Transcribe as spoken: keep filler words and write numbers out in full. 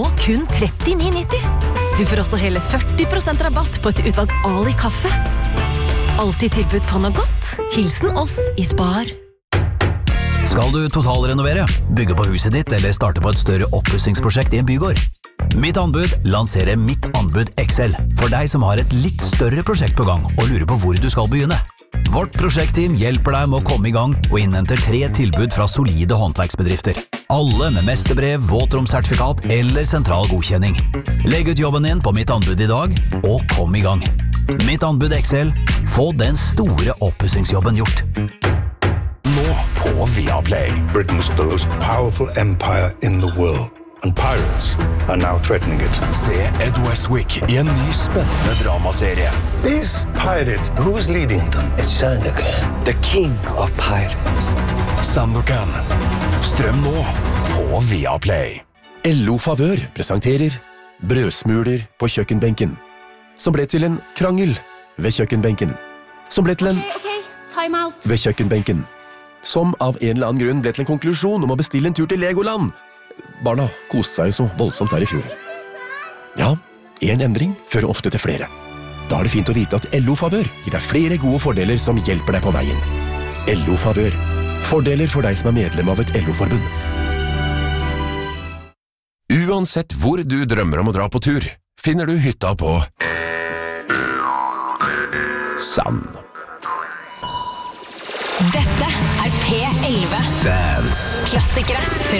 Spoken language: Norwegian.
nå kun trettini nitti. Du får også hele førti prosent rabatt på et utvalg Ali kaffe. Alltid tilbud på noe godt. Hilsen oss i Spar. Skal du totalrenovere, bygge på huset ditt eller starte på et større oppussingsprosjekt i en bygård? Mitt anbud lanserer Mitt anbud X L for deg som har et litt større prosjekt på gang og lurer på hvor du skal begynne. Vårt prosjektteam hjelper deg med å komme i gang og innhenter tre tilbud fra solide håndverksbedrifter. Alle med mesterbrev, våtromsertifikat eller sentral godkjenning. Legg ut jobben din på Mitt anbud i dag, og kom i gang. Mitt anbud X L. Få den store oppussingsjobben gjort. Nå på Viaplay. Britain's the most powerful empire in the world. And pirates are now threatening it. Se Ed Westwick i en ny spennende dramaserie. These pirates, who's leading them? It's Sandokan, the king of pirates. Sandokan. Strøm nå på Viaplay. L O Favør presenterer Brødsmuler på kjøkkenbenken, som ble til en krangel ved kjøkkenbenken, som ble til en Ok, ok, time out. ved kjøkkenbenken, som av en eller annen grunn ble til en konklusjon om å bestille en tur til Legoland. Barna koste seg jo så voldsomt der i fjor. Ja, en endring fører ofte til flere. Da er det fint å vite at L O Favør gir deg flere gode fordeler som hjelper deg på veien. L O Favør. Fordeler for deg som er medlem av et L O-forbund. Uansett hvor du drømmer om å dra på tur, finner du hytta på Sand. Dette er P elleve. Dance. Klassikere.